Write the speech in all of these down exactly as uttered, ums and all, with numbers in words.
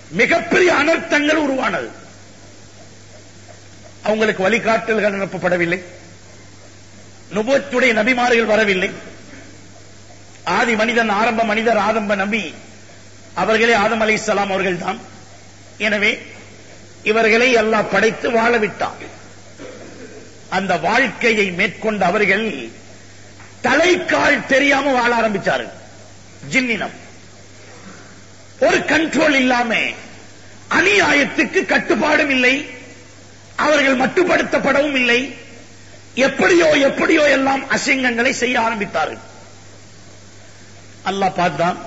மிகப்பெரிய அனர்த்தங்கள் உருவானது. அவங்களுக்கு வழிகாட்டல்கள் அனுப்பப்படவில்லை, நுபுவத்துடைய நபிமார்கள் வரவில்லை. ஆதி மனிதன், ஆரம்ப மனிதர் ஆரம்ப நபி அவர்களே ஆதம் அலைஹிஸ்ஸலாம் அவர்கள் தான். எனவே இவர்களை அல்லாஹ் படைத்து வாழ விட்டான். அந்த வாழ்க்கையை மேற்கொண்ட அவர்கள் தலைக்கால் தெரியாம வாழ ஆரம்பிச்சார்கள். ஜின்னினம் ஒரு கண்ட்ரோல் இல்லாம, அநியாயத்துக்கு கட்டுப்பாடும் இல்லை, அவர்கள் மட்டுப்படுத்தப்படவும் இல்லை. எப்படியோ எப்படியோ எல்லாம் அசிங்கங்களை செய்ய ஆரம்பித்தார்கள். அல்லாஹ் பார்த்தான்,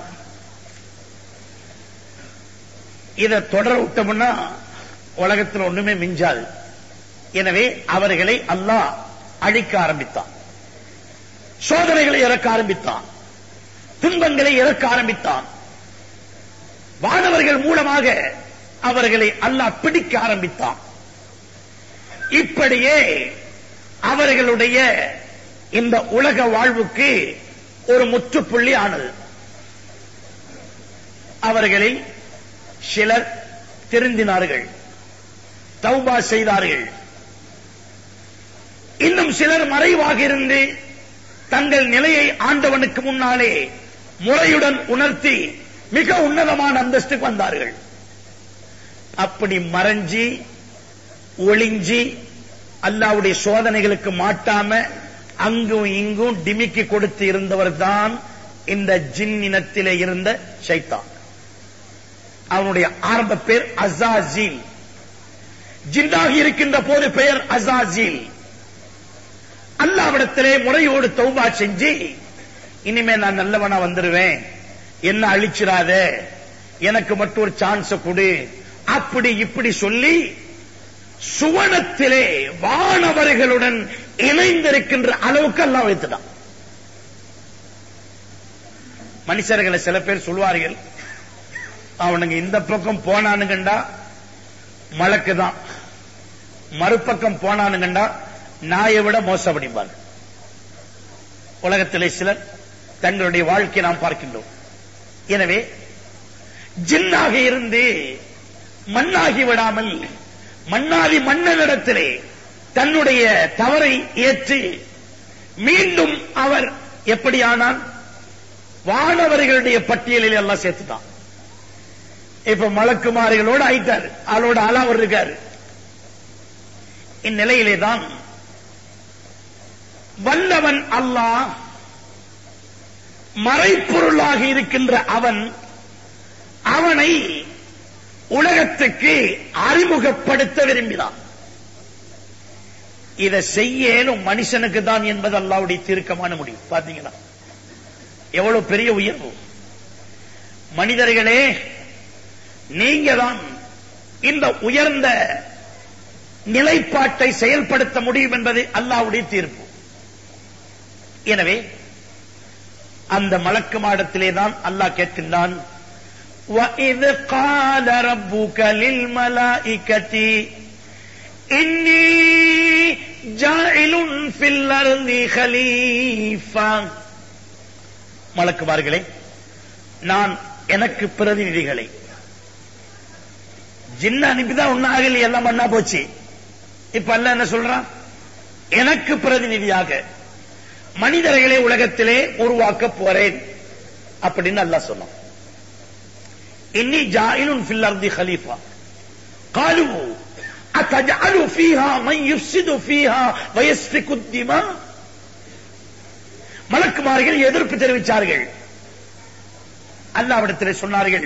இதை தொடர விட்டோம்னா உலகத்தில் ஒண்ணுமே மிஞ்சாது. எனவே அவர்களை அல்லாஹ் அழிக்க ஆரம்பித்தான், சோதனைகளை இறக்க ஆரம்பித்தான், துன்பங்களை இறக்க ஆரம்பித்தான். வானவர்கள் மூலமாக அவர்களை அல்லாஹ் பிடிக்க ஆரம்பித்தான். இப்படியே அவர்களுடைய இந்த உலக வாழ்வுக்கு ஒரு முற்றுப்புள்ளி ஆனது. அவர்களில் சிலர் திருந்தினார்கள், தௌபா செய்தார்கள். இன்னும் சிலர் மறைவாக இருந்து தங்கள் நிலையை ஆண்டவனுக்கு முன்னாலே முறையுடன் உணர்த்தி மிக உன்னதமான அந்தஸ்துக்கு வந்தார்கள். அப்படி மறைஞ்சி ஒளிஞ்சி அல்லாஹ்வுடைய சோதனைகளுக்கு மாட்டாம அங்கும் இங்கும் டிமிக்கி கொடுத்து இருந்தவர் தான் இந்த ஜின் இனத்திலே இருந்த ஷைத்தான். அவனுடைய ஆரம்ப பேர் அஸாஸீல். ஜின்னாகி இருக்கின்ற போது பெயர் அஸாஸீல். அல்லாஹ்விடத்திலே முறையோடு தௌபா செஞ்சு, இனிமே நான் நல்லவனா வந்துருவேன், என்ன அழிச்சிராத, எனக்கு மட்டும் ஒரு சான்ஸ் கொடு, அப்படி இப்படி சொல்லி சுவனத்திலே வானவர்களுடன் இணைந்திருக்கின்ற அளவுக்கு அல்லாஹ் வைத்துட்டான். மனுஷர்களை சில பேர் சொல்வார்கள், அவனுங்க இந்த பக்கம் போனானுங்கண்டா மலக்கு தான், மறுபக்கம் போனானுங்கண்டா நாயை விட மோசப்படிப்பார். உலகத்திலே சிலர் தங்களுடைய வாழ்க்கையை நாம் பார்க்கின்றோம். எனவே ஜின்னாக இருந்து மண்ணாகி விடாமல் மண்ணாதி மன்னனிடத்திலே தன்னுடைய தவறை ஏற்று மீண்டும் அவர் எப்படியானால் வானவர்களுடைய பட்டியலில் எல்லாம் சேர்த்துட்டான். இப்ப மலக்குமாரிகளோடு ஆயிட்டார், ஆளோட ஆளா அவர் இருக்காரு. இந்நிலையிலே தான் வல்லவன் அல்லாஹ், மறைப்பொருளாக இருக்கின்ற அவன் அவனை உலகத்துக்கு அறிமுகப்படுத்த விரும்பினான். இதை செய்யலும் மனுஷனுக்கு தான் என்பது அல்லாஹ்வுடைய தீர்க்கமான முடிவு. பாத்தீங்களா எவ்வளவு பெரிய உயர்வு. மனிதர்களே, நீங்க தான் இந்த உயர்ந்த நிலைப்பாட்டை செயல்படுத்த முடியும் என்பது அல்லாஹ்வுடைய தீர்ப்பு. எனவே அந்த மலக்கு மாடத்திலே தான் அல்லாஹ் கேட்கின்றான், وَإِذْ قَالَ رَبُّكَ لِلْمَلَائِكَةِ إِنِّي جَاعِلٌ فِي الْأَرْضِ خَلِيفَةً. மலக்குமார்களே, நான் எனக்கு பிரதிநிதிகளை, ஜின்ன அனுப்பிதான் ஒன்னாகல, எல்லாம் பண்ணா போச்சு. இப்ப அல்லாஹ் என்ன சொல்றான், எனக்கு பிரதிநிதியாக மனிதர்களை உலகத்திலே உருவாக்க போறேன் அப்படின்னு அல்லாஹ் சொன்னான். இன்னி ஜாயிலுன் ஃபில் அர்தி கலீஃபா قالوا أتجعل فيها من يفسد فيها ويسفك الدماء. மலக்குமார்கள் எதிர்ப்பு தெரிவித்தார்கள். அல்லாஹ்விடத்திலே சொன்னார்கள்,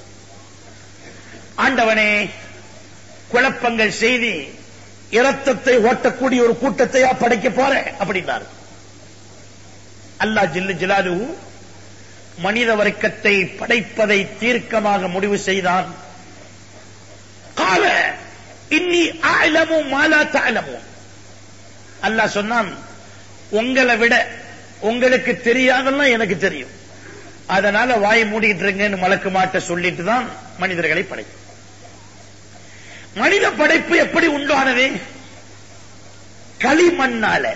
ஆண்டவனே, குழப்பங்கள் செய்தி இரத்தத்தை ஓட்டக்கூடிய ஒரு கூட்டத்தை படைக்க போற அப்படின்னார். அல்லாஹ் ஜல்ல ஜலாலுஹு மனித வர்க்கத்தை படைப்பதை தீர்க்கமாக முடிவு செய்தான். கால இன்னி அஅலமு மா லா தஅலமூன். அல்லாஹ் சொன்னான், உங்களை விட உங்களுக்கு தெரியாதெல்லாம் எனக்கு தெரியும், அதனால வாயை மூடிட்டு இருங்கன்னு மலக்கு மாட்ட சொல்லிட்டு தான் மனிதர்களை படைக்கும். மனித படைப்பு எப்படி உண்டானது? களிமண்ணால.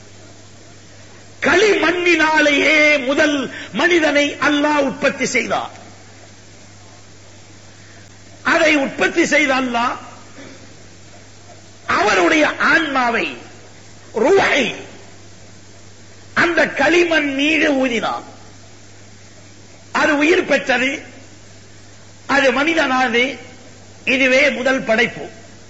களிமண்ணினாலேயே முதல் மனிதனை அல்லாஹ் உற்பத்தி செய்தார். அதை உற்பத்தி செய்த அல்லாஹ் அவருடைய ஆன்மாவை, ரூஹை அந்த களிமண் மீது ஊதினான். அது உயிர் பெற்றது, அது மனிதனானது. இதுவே முதல் படைப்பு.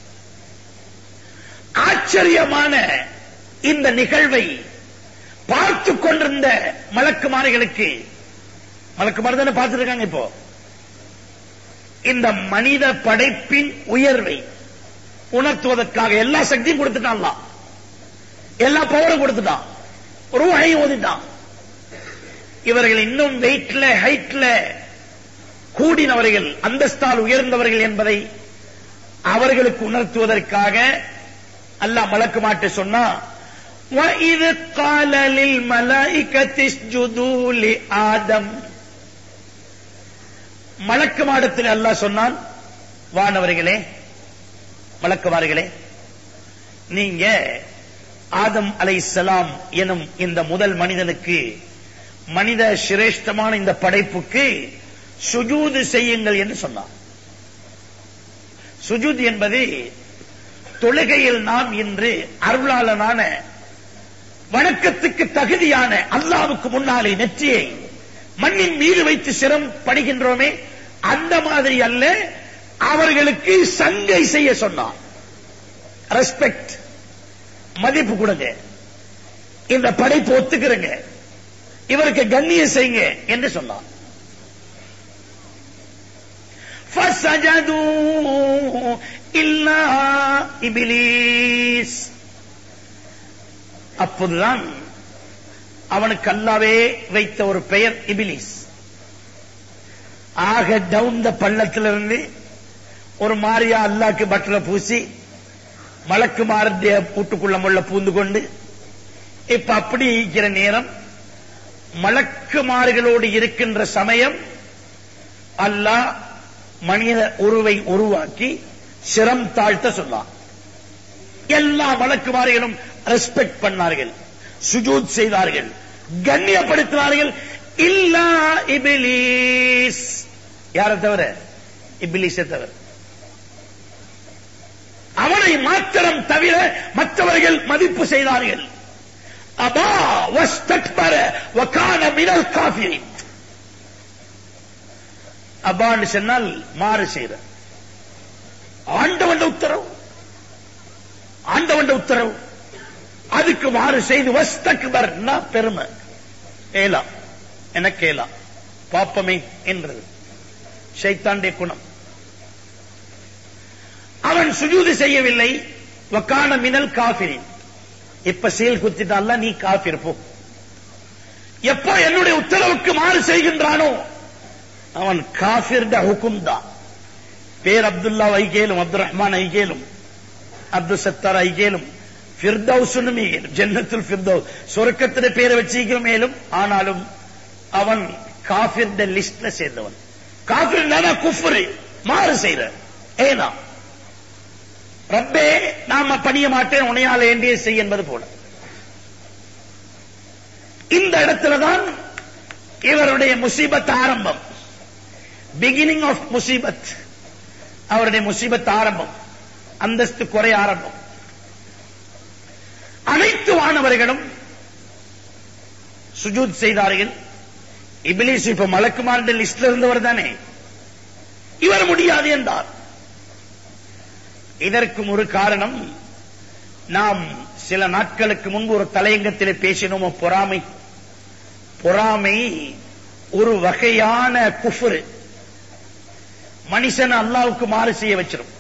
ஆச்சரியமான இந்த நிகழ்வை பார்த்து கொண்டிருந்த மலக்குமாரிகளுக்கு, மலக்குமார் தானே பார்த்துட்டு இருக்காங்க இப்போ, இந்த மனித படைப்பின் உயர்வை உணர்த்துவதற்காக எல்லா சக்தியும் கொடுத்துட்டான், எல்லா பவரும் கொடுத்துட்டான், ரூஹை ஓதிட்டான். இவர்கள் இன்னும் வெயிட்ல ஹைட்ல கூடினவர்கள், அந்தஸ்தால் உயர்ந்தவர்கள் என்பதை அவர்களுக்கு உணர்த்துவதற்காக அல்லாஹ் மலக்குமார்ட்ட சொன்னா, وَإِذْ قَالَ لِلْمَلَائِكَةِ اسْجُدُوا لِآدَمَ. மலக்குமாரிடத்தில் அல்லாஹ் சொன்னான், வானவர்களே, மலக்குமார்களே, நீங்க ஆதம் அலைஹிஸ்ஸலாம் எனும் இந்த முதல் மனிதனுக்கு, மனித சிரேஷ்டமான இந்த படைப்புக்கு சுஜூது செய்யுங்கள் என்று சொன்னார். சுஜூத் என்பது தொழுகையில் நாம் இன்று அருளாளனான வணக்கத்துக்கு தகுதியான அல்லாஹ்வுக்கு முன்னாலே நெற்றியை மண்ணின் மீது வைத்து சிரம் படுகின்றோமே, அந்த மாதிரி அல்ல, அவர்களுக்கு சங்கை செய்ய சொன்னார். ரெஸ்பெக்ட், மதிப்பு கொடுங்க, இந்த படைப்பு ஒத்துக்கிறங்க, இவருக்கு கண்ணியம் செய்யுங்க என்று சொன்னார். فَسَجَدُوا إِلَّا إِبْلِيسَ. அப்போதுதான் அவனுக்கு அல்லாவே வைத்த ஒரு பெயர் இபிலிஸ். ஆக டவுன் த பள்ளத்திலிருந்து ஒரு மாரியா அல்லாஹ்க்கு பட்டரை பூசி மலக்குமாரடைய பூட்டுக்குள்ள முள்ள பூந்து கொண்டு இப்ப அப்படி இருக்கிற நேரம், மலக்குமார்களோடு இருக்கின்ற சமயம் அல்லாஹ் மனித உருவை உருவாக்கி சிரம் தாழ்த்த சொன்னான். எல்லா மலக்குமார்களும் ரெஸ்பெக்ட் பண்ணார்கள், சுஜூத் செய்தார்கள், கண்ணியப்படுத்தினார்கள். இல்லா இபிலிஸ், யாரை தவிர? இபிலிஸை தவிர. அவனை மாத்திரம் தவிர மற்றவர்கள் மதிப்பு செய்தார்கள். அபா வஸ்தக்பர வகான மினல் காஃபிரின். அபான்னு சொன்னால் மாறு செய்த. ஆண்டவன் உத்தரவு, ஆண்டவன் உத்தரவு, அதுக்கு மாறு செய்து வஸ்தக்பர் பெருமை, ஏலா எனக்கு ஏலா பாப்பமே என்றது ஷைத்தானுடைய குணம். அவன் சுஜூது செய்யவில்லை. வகான மினல் காஃபிரின். இப்ப சீல் குத்திட்டால நீ காஃபிர் போ. எப்போ என்னுடைய உத்தரவுக்கு மாறு செய்கின்றானோ அவன் காஃபிர் ஹுக்கும் தான். பேர் அப்துல்லா ஐகேலும், அப்துல் ரஹ்மான் ஐகேலும், அப்துல் சத்தார் ஐகேலும், ஃபிர்தௌஸ் ஜன்னத்துல் ஃபிர்தௌஸ் சொர்க்கத்திலே பேரை வச்சிருக்கிறோம் மேலும். ஆனாலும் அவன் காஃபிர் லிஸ்ட்ல சேர்ந்தவன். காஃபிர் தான குஃப்ர், மாறு செய்யற. ஏனா ரப்பே நாம பணிய மாட்டேன், உனையால ஏண்டிய செய் என்பது போல. இந்த இடத்துலதான் இவருடைய முசீபத் ஆரம்பம். பிகினிங் ஆஃப் முசீபத். அவருடைய முசீபத் ஆரம்பம், அந்தஸ்து குறை ஆரம்பம். அனைத்து வானவர்களும் சுஜூத் செய்தார்கள். இபிலிஸ் இப்ப மலக்குமார் லிஸ்ட்ல இருந்தவர் தானே, இவர் முடியாது என்றார். இதற்கும் ஒரு காரணம், நாம் சில நாட்களுக்கு முன்பு ஒரு தலையங்கத்திலே பேசினோமோ, பொறாமை. பொறாமை ஒரு வகையான குஃப்ர், மனுஷன் அல்லாஹ்வுக்கு மாறு செய்ய வச்சிரும்.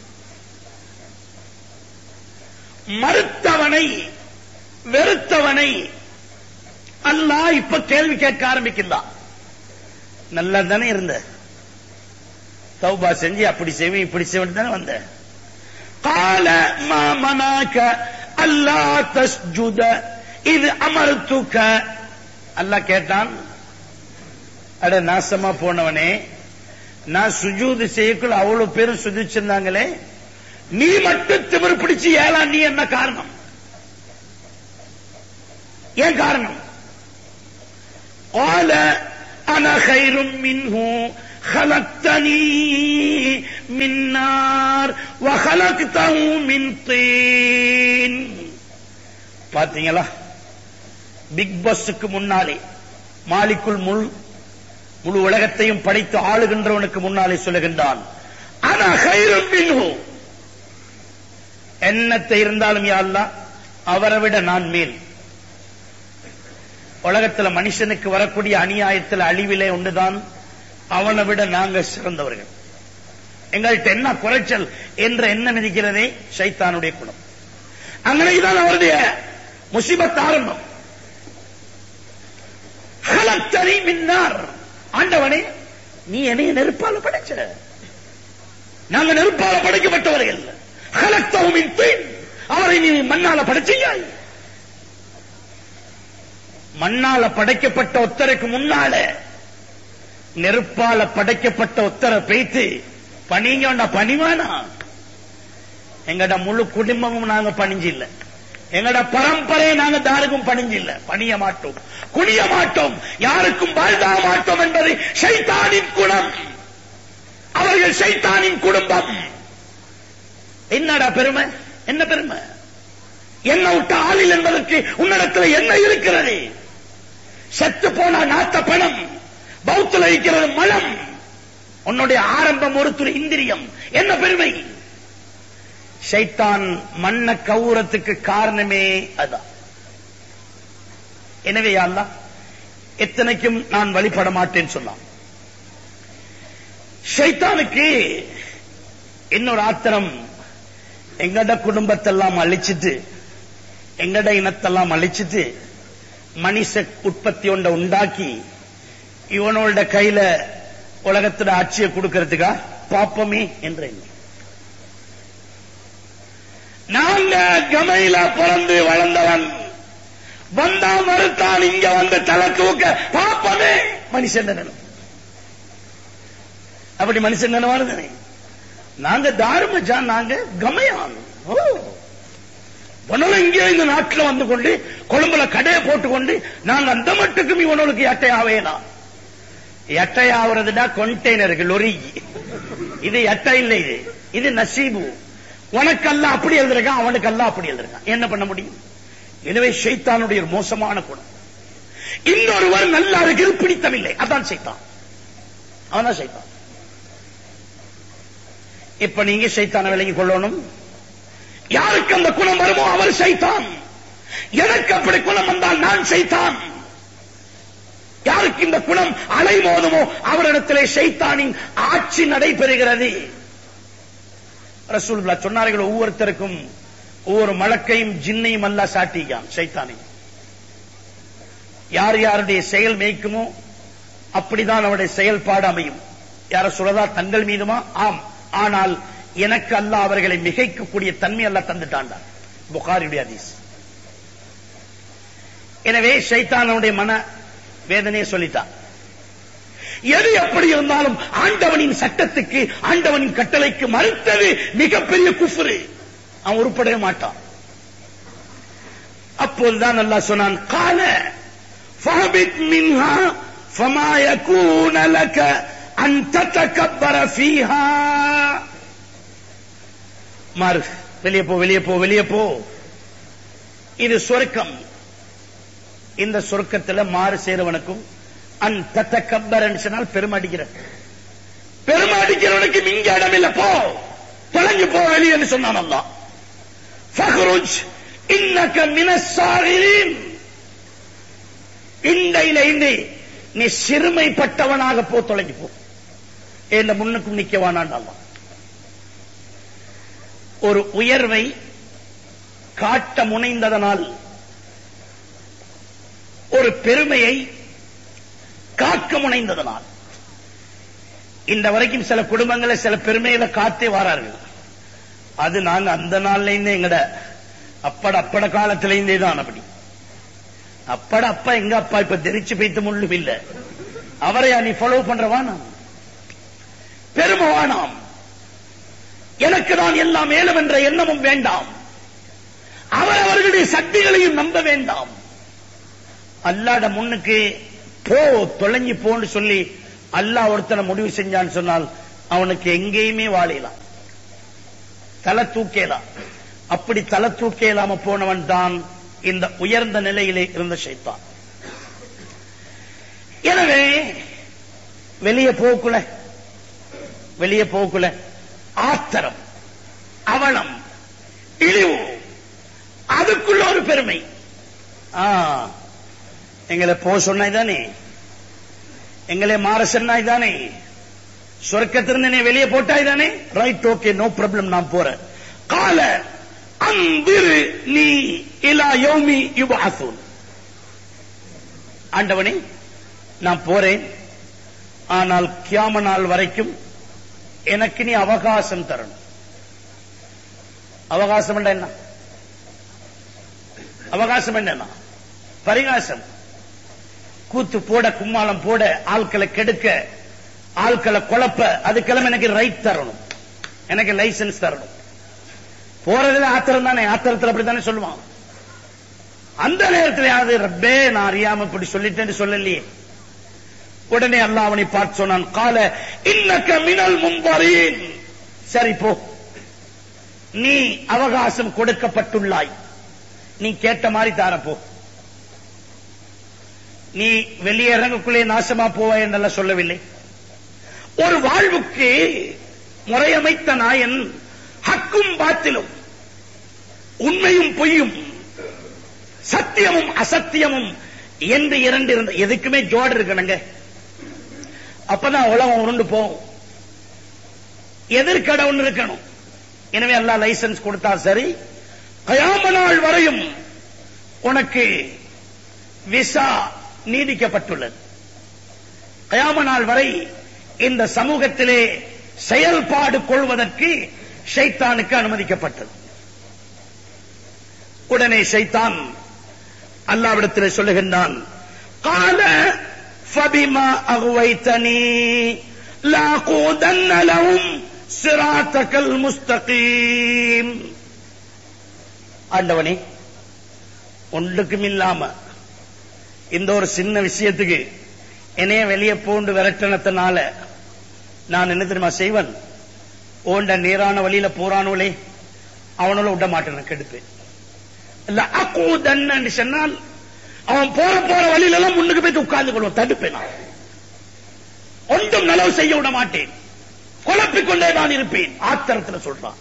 மறுத்தவனை, வெறுத்தவனை அல்லாஹ் இப்ப கேள்வி கேட்க ஆரம்பிக்கிறான். நல்லா தானே இருந்த, தௌபா செஞ்சு அப்படி செய்வேன் இப்படி செய்வேன் தானே வந்த. قال ما منعك الا تسجد اذ امرتك. அல்லாஹ் கேட்டான், அட நாசமா போனவனே, நான் சுஜூது செய்யக்குள்ள அவ்வளவு பேரும் சுஜூதிச்சிருந்தாங்களே, நீ மட்டும் திமிர் பிடிச்சு ஏலா, நீ என்ன காரணம்? ஏன் காரணம்? قال انا خير منه خلقتني من نار خلقته من طين. பாத்தீங்களா, பிக் பாஸ்க்கு முன்னாலே மாலிக்குல் முல் முழு உலகத்தையும் படைத்து ஆளுகின்றவனுக்கு முன்னாலே சொல்லுகின்றான், அனா கைரும் மின்ஹு, என்னத்தை இருந்தாலும் யா அல்லாஹ் அவரை விட நான் மேல். உலகத்தில் மனுஷனுக்கு வரக்கூடிய அநியாயத்தில் அழிவிலே ஒன்றுதான், அவனை விட நாங்க சிறந்தவர்கள், எங்கள்கிட்ட என்ன குறைச்சல் என்ற எண்ணம் இருக்கிறதே ஷைத்தானுடைய குணம். அங்கனைதான் அவருடைய முசிபத் ஆரம்பம். ஹலக்தனி மின்னார், ஆண்டவனே நீ என்னை நெருப்பால படைச்ச, நாங்க நெருப்பால படைக்கப்பட்டவர்கள். ஹலக்தஹு மின் தீன், அவரை நீ மண்ணால படைச்சியாய். மண்ணால படைக்கப்பட்ட ஒத்தருக்கு முன்னால நெருப்பால படைக்கப்பட்ட ஒத்தரை பேய்த்து பணிங்க பணிவானா? எங்கட முழு குடும்பமும் நாங்க பணிஞ்சில்ல, எங்கட பரம்பரையை நாங்க தாருக்கும் பணிஞ்சில்ல, பணிய மாட்டோம், குனிய மாட்டோம், யாருக்கும் வாழ்தா மாட்டோம் என்பது ஷைத்தானின் குணம். அவர்கள் ஷைத்தானின் குடும்பம். என்னடா பெருமை? என்ன பெருமை? என்ன விட்ட ஆளில் என்பதற்கு உன்னிடத்தில் என்ன இருக்கிறது? செத்து போன நாத்த பணம், பௌத்துல இருக்கிறது மலம், உன்னுடைய ஆரம்பம் ஒரு துளி இந்திரியம், என்ன பெருமை? ஷைத்தான் மண்ண கவுரத்துக்கு காரணமே அதான். எனவே யா அல்லாஹ் எத்தனைக்கும் நான் வழிபட மாட்டேன்னு சொன்னான். ஷைத்தானுக்கு இன்னொரு ஆத்திரம், எங்கட குடும்பத்தெல்லாம் அழிச்சிட்டு, எங்கட இனத்தெல்லாம் அழிச்சிட்டு மனுஷ உற்பத்தி ஒன்றை உண்டாக்கி இவனோட கையில உலகத்தோட ஆட்சியை கொடுக்கிறதுக்கா பாப்பமே என்ற எண்ணம். நாங்க கமையில பிறந்து வளர்ந்தவன், வந்தா மறுத்தான் இங்க வந்து தலை தூக்க பாப்பமே மனுஷன் நினைவு. அப்படி மனுஷன் நினைவானு நாங்க தாருமஜா, நாங்க கமையான். இங்கே இந்த நாட்டில் வந்து கொண்டு கொழும்புல கடையை போட்டுக்கொண்டு நாங்க அந்த மட்டுக்கும் இவனுக்கு எட்டையாவேனா? எட்டையாவதுடா கொண்டெய்னருக்கு லொரி, இது எட்டை இல்லை, இது இது நசீபு. உனக்கெல்லாம் அப்படி எழுதிருக்கான், அவனுக்கெல்லாம் அப்படி எழுதிருக்கான், என்ன பண்ண முடியும்? எனவே ஷைத்தானுடைய ஒரு மோசமான குணம். இன்னொருவர் நல்லா இருக்கிறது பிடித்தமில்லை, அதான் ஷைத்தான், அவன்தான் ஷைத்தான். இப்ப நீங்க ஷைத்தான விலகி கொள்ளணும். யாருக்கு அந்த குணம் வருமோ அவர் ஷைத்தான். எனக்கு அப்படி குணம் வந்தால் நான் ஷைத்தான். யாருக்கு இந்த குணம் அலைமோதுமோ அவரிடத்திலே ஷைத்தானின் ஆட்சி நடைபெறுகிறது. ரசூலுல்லாஹ் சொன்னார்கள், ஒவ்வொருத்தருக்கும் ஒவ்வொரு மலக்கையும் ஜின்னையும் அல்லாஹ் சாட்டிக்கான், ஷைத்தானையும். யார் யாருடைய செயல் மேய்க்குமோ அப்படிதான் அவருடைய செயல்பாடு அமையும். யார சொல்லதா தங்கள் மீதுமா? ஆம், ஆனால் எனக்கு அல்லாஹ் அவர்களை மிகைக்கக்கூடிய தன்மை அல்லாஹ் தந்துட்டான். புகாரியுடைய ஹதீஸ். எனவே ஷைத்தானுடைய மன வேதனையை சொல்லிட்டான். எது எப்படி இருந்தாலும் ஆண்டவனின் சட்டத்துக்கு, ஆண்டவனின் கட்டளைக்கு மறுத்தது மிகப்பெரிய குஃப்ரு, அவன் உருப்படவே மாட்டான். அப்போதுதான் அல்லாஹ் சொன்னான், கால ஃபஹபித் மின்ஹா ஃபமா யகூன லக அன் ததகப்பர ஃபீஹா. மாறு, வெளியே போ, வெளியே போ, வெளியே போ. இது சொர்க்கம். இந்த சொர்க்கத்தில் மாறு சேருவனுக்கும் அன் ததகப்பர் சொன்னால் பெருமடிக்கிற பெருமடிக்கிறவனுக்கு இங்க இடம் இல்ல, போ, தொலைஞ்சு போ வெளியே சொன்னான் அல்லாஹ். ஃபஹ்ருஜ் இன்னக மினஸ் சாகிரீன். இண்டையில இண்டி நீ சிறுமைப்பட்டவனாக போ, தொலைஞ்சு போ, என்ன முன்னுக்கும் நிக்கவானான் அல்லாஹ். ஒரு உயர்வை காட்ட முனைந்ததனால், ஒரு பெருமையை காக்க முனைந்ததனால், இந்த வரைக்கும் சில குடும்பங்களை சில பெருமைகளை காத்தே வாரார்கள். அது நாங்க அந்த நாள்ல இருந்தே எங்கட அப்பட அப்பட காலத்தில இருந்தே தான் அப்படி. அப்பட அப்பா எங்க அப்பா இப்ப தெரிச்சு பைத்து முள்ளும் இல்ல, அவரையா நீ ஃபாலோ பண்றவானாம், பெருமவானாம். எனக்கு தான் எல்லாம் மேலும் என்ற எண்ணமும் வேண்டாம். அவர் அவர்களுடைய சக்திகளையும் நம்ப வேண்டாம். அல்லாஹ்ட முன்னுக்கு போ, தொலைஞ்சு போன்னு சொல்லி அல்லாஹ் ஒருத்தனை முடிவு செஞ்சான்னு சொன்னால் அவனுக்கு எங்கேயுமே வாழலாம். தலை தூக்கேலாம். அப்படி தலை தூக்கேலாம போனவன் தான் இந்த உயர்ந்த நிலையிலே இருந்த ஷைத்தான். எனவே வெளியே போக்குல வெளியே போக்குல ஆத்திரம், அவலம், இழிவு, அதுக்குள்ள ஒரு பெருமை. எங்களை போ சொன்னாய்தானே, எங்களை மாற சொன்னாய்தானே, சொர்க்கத்திலிருந்து வெளியே போட்டாய்தானே, ரைட், ஓகே, நோ ப்ராப்ளம், நான் போறேன். கால அந்திரு நீ இலா யௌமி யுபஅஸூன். ஆண்டவனே நான் போறேன், ஆனால் கியாம நாள் வரைக்கும் எனக்கு நீ அவகாசம் தரணும். அவகாசம் என்ன? அவகாசம் என்ன? பரிகாசம். கூத்து போட, கும்மாளம் போட, ஆட்களை கெடுக்க, ஆட்களை குழப்ப, அதுக்கெல்லாம் எனக்கு ரைட் தரணும், எனக்கு லைசன்ஸ் தரணும். போறதுல ஆத்திரம் தானே, ஆத்திரத்தில் அப்படித்தானே சொல்லுவான். அந்த நேரத்தில் யாவது ரப்பே நான் அறியாம இப்படி சொல்லிட்டேன்னு சொல்லலையே. உடனே அல்லாஹ் அவனை பார்த்து சொன்னான், கால இன்னக மினல் முன்தரீன். சரி போ, நீ அவகாசம் கொடுக்கப்பட்டுள்ளாய், நீ கேட்ட மாதிரி தாரப்போ. நீ வெளியே இறங்கக்குள்ளே நாசமா போவாய் என்றெல்லாம் சொல்லவில்லை. ஒரு வாழ்வுக்கு முறையமைத்த நாயன் ஹக்கும் பாத்திலும், உண்மையும் பொய்யும், சத்தியமும் அசத்தியமும் என்று இரண்டு இருந்த எதுக்குமே ஜோடு இருக்கணுங்க. அப்பதான் உலகம் உருண்டு போகும். எதிர்கடை ஒன்று இருக்கணும். எனவே அல்லாஹ் லைசன்ஸ் கொடுத்தா சரி, கயாம நாள் வரையும் உனக்கு விசா நீடிக்கப்பட்டுள்ளது. கயாம நாள் வரை இந்த சமூகத்திலே செயல்பாடு கொள்வதற்கு ஷைத்தானுக்கு அனுமதிக்கப்பட்டது. உடனே ஷைத்தான் அல்லாஹ்விடத்தில் சொல்லுகின்றான், கால ஃபபிமா அகுவைதனி லாகூதன்ன லஹும் சிராத்தகல் முஸ்தகீம். ஆண்டவனே, ஒன்றுக்கும் இல்லாம இந்த ஒரு சின்ன விஷயத்துக்கு என்னைய வெளியே போண்டு விரட்டனத்தினால நான் என்ன தெரியுமா செய்வன்? ஓண்ட நேரான வழியில போறானோலே அவனோட விட மாட்டேன், கெடுப்பேன். அக்கூதன்னு சொன்னால் அவன் போற போற வழியில எல்லாம் முன்னுக்கு போய் உட்கார்ந்து கொள்வோம், தடுப்பேன். நான் ஒன்றும் நலவு செய்ய விட மாட்டேன், குழப்பிக் கொண்டே நான் இருப்பேன். ஆத்திரத்தில் சொல்றான்.